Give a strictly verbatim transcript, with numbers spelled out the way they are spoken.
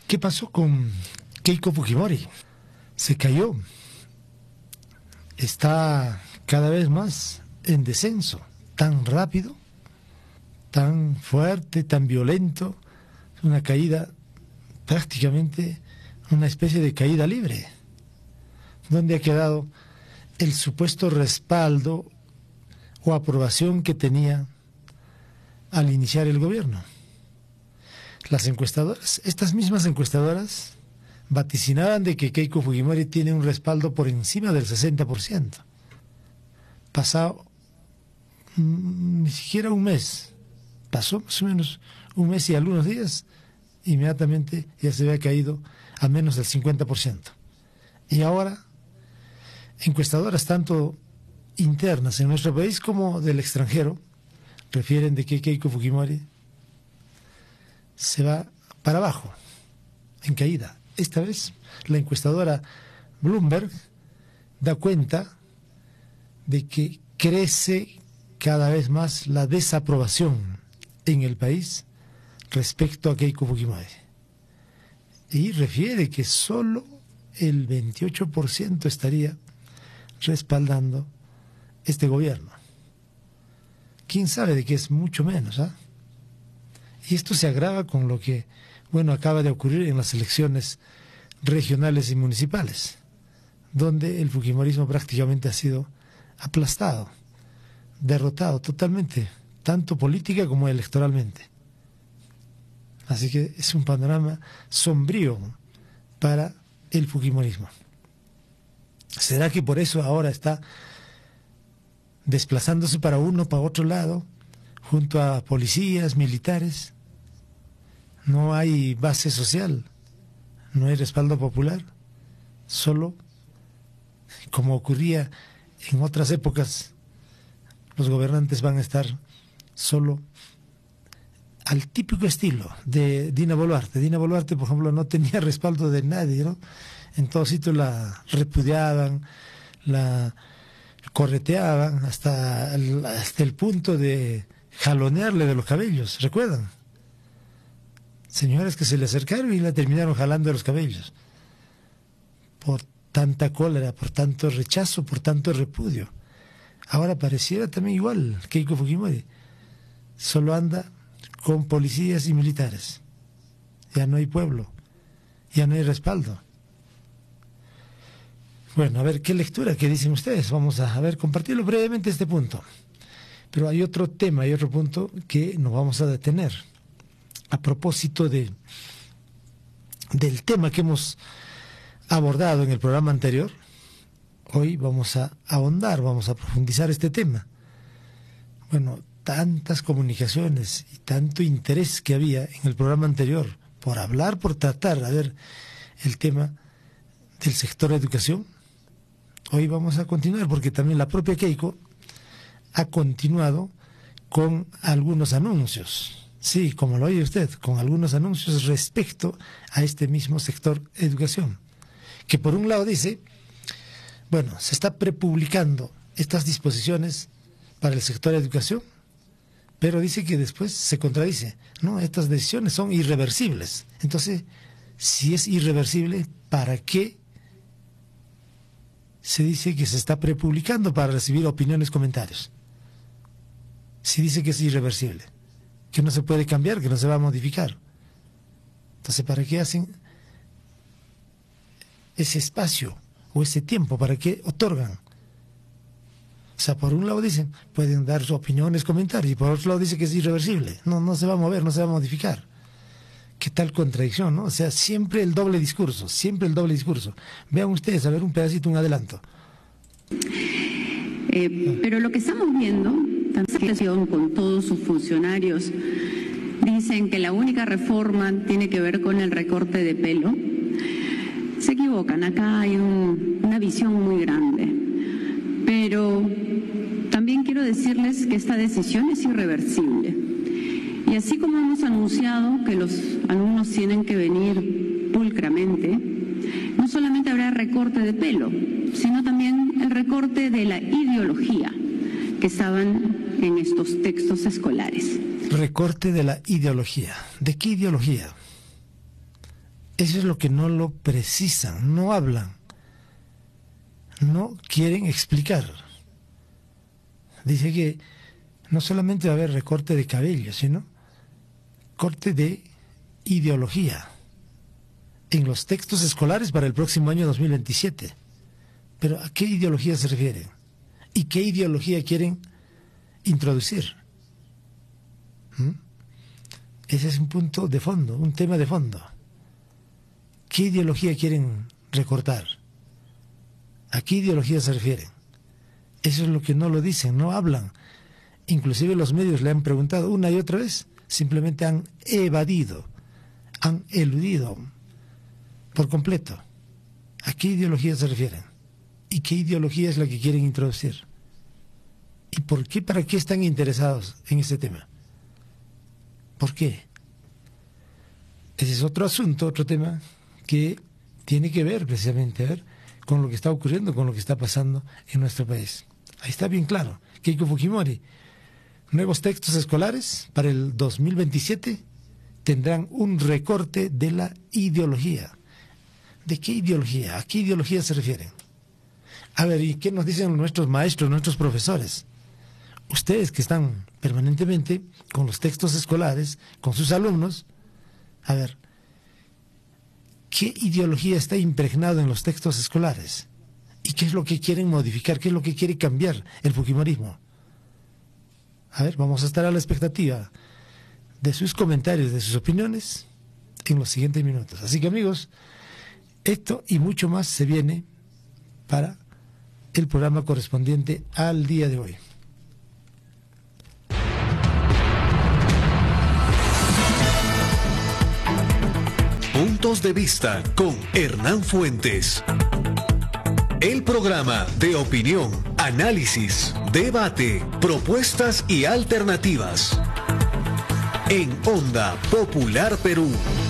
¿Qué pasó con Keiko Fujimori? Se cayó. Está cada vez más en descenso, tan rápido, tan fuerte, tan violento, una caída prácticamente una especie de caída libre, donde ha quedado el supuesto respaldo o aprobación que tenía al iniciar el gobierno. Las encuestadoras, estas mismas encuestadoras, vaticinaban de que Keiko Fujimori tiene un respaldo por encima del sesenta por ciento. Pasado mmm, ni siquiera un mes, pasó más o menos un mes y algunos días, inmediatamente ya se había caído a menos del cincuenta por ciento. Y ahora, encuestadoras tanto internas en nuestro país como del extranjero refieren de que Keiko Fujimori se va para abajo, en caída. Esta vez la encuestadora Bloomberg da cuenta de que crece cada vez más la desaprobación en el país respecto a Keiko Fujimori. Y refiere que solo el veintiocho por ciento estaría respaldando este gobierno. ¿Quién sabe de que es mucho menos? ¿Ah? Y esto se agrava con lo que, bueno, acaba de ocurrir en las elecciones regionales y municipales, donde el fujimorismo prácticamente ha sido aplastado, derrotado totalmente, tanto política como electoralmente. Así que es un panorama sombrío para el fujimorismo. ¿Será que por eso ahora está desplazándose para uno, para otro lado, junto a policías, militares? No hay base social, no hay respaldo popular, solo, como ocurría en otras épocas, los gobernantes van a estar solo al típico estilo de Dina Boluarte. Dina Boluarte, por ejemplo, no tenía respaldo de nadie, ¿no? En todos sitios la repudiaban, la correteaban hasta el, hasta el punto de jalonearle de los cabellos, ¿recuerdan? Señoras que se le acercaron y la terminaron jalando de los cabellos por tanta cólera, por tanto rechazo, por tanto repudio. Ahora pareciera también igual Keiko Fujimori, solo anda con policías y militares. Ya no hay pueblo, ya no hay respaldo. Bueno, a ver qué lectura, qué dicen ustedes. Vamos a, a ver, compartirlo brevemente este punto. Pero hay otro tema, hay otro punto que nos vamos a detener. A propósito de del tema que hemos abordado en el programa anterior, hoy vamos a ahondar, vamos a profundizar este tema. Bueno, tantas comunicaciones y tanto interés que había en el programa anterior por hablar, por tratar, a ver, el tema del sector de educación. Hoy vamos a continuar porque también la propia Keiko ha continuado con algunos anuncios. Sí, como lo oye usted, con algunos anuncios respecto a este mismo sector educación. Que por un lado dice, bueno, se está prepublicando estas disposiciones para el sector de educación, pero dice que después se contradice, ¿no? Estas decisiones son irreversibles. Entonces, si es irreversible, ¿para qué se dice que se está prepublicando para recibir opiniones, comentarios? Si dice que es irreversible, que no se puede cambiar, que no se va a modificar. Entonces, ¿para qué hacen ese espacio o ese tiempo? ¿Para qué otorgan? O sea, por un lado dicen, pueden dar sus opiniones, comentarios, y por otro lado dice que es irreversible. No, no se va a mover, no se va a modificar. ¿Qué tal contradicción, no? O sea, siempre el doble discurso, siempre el doble discurso. Vean ustedes, a ver un pedacito, un adelanto. Eh, pero lo que estamos viendo, también con todos sus funcionarios, dicen que la única reforma tiene que ver con el recorte de pelo. Se equivocan, acá hay un, una visión muy grande. Pero también quiero decirles que esta decisión es irreversible. Y así como hemos anunciado que los alumnos tienen que venir pulcramente, no solamente habrá recorte de pelo, sino también el recorte de la ideología que estaban en estos textos escolares. Recorte de la ideología. ¿De qué ideología? Eso es lo que no lo precisan, no hablan, no quieren explicar. Dice que no solamente va a haber recorte de cabello, sino corte de ideología en los textos escolares para el próximo año dos mil veintisiete. Pero ¿a qué ideología se refieren? ¿Y qué ideología quieren introducir? ¿Mm? Ese es un punto de fondo, un tema de fondo. ¿Qué ideología quieren recortar? ¿A qué ideología se refieren? Eso es lo que no lo dicen, no hablan. Inclusive los medios le han preguntado una y otra vez, simplemente han evadido, han eludido por completo. ¿A qué ideología se refieren? ¿Y qué ideología es la que quieren introducir? ¿Y por qué, para qué están interesados en este tema? ¿Por qué? Ese es otro asunto, otro tema que tiene que ver precisamente a ver, con lo que está ocurriendo, con lo que está pasando en nuestro país. Ahí está bien claro. Keiko Fujimori, nuevos textos escolares para el dos mil veintisiete tendrán un recorte de la ideología. ¿De qué ideología? ¿A qué ideología se refieren? A ver, ¿y qué nos dicen nuestros maestros, nuestros profesores? Ustedes que están permanentemente con los textos escolares, con sus alumnos, a ver, ¿qué ideología está impregnada en los textos escolares? ¿Y qué es lo que quieren modificar? ¿Qué es lo que quiere cambiar el fujimorismo? A ver, vamos a estar a la expectativa de sus comentarios, de sus opiniones en los siguientes minutos. Así que amigos, esto y mucho más se viene para el programa correspondiente al día de hoy. Puntos de vista con Hernán Fuentes. El programa de opinión, análisis, debate, propuestas y alternativas. En Onda Popular Perú.